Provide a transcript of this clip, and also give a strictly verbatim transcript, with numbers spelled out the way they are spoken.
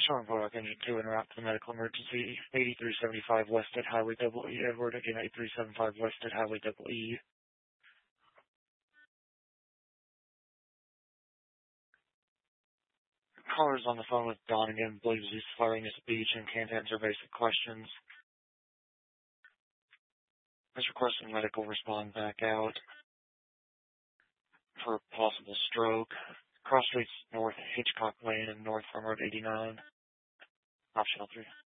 Showing Bullock Engine two en route to the medical emergency. eighty-three seventy-five West at Highway Double E. Edward again, eighty-three seventy-five West at Highway Double E. Caller's on the phone with Don again, believes he's slurring his speech and can't answer basic questions. Is requesting medical respond back out for possible stroke. Cross streets north Hitchcock Lane and north from Road eighty-nine. Optional three.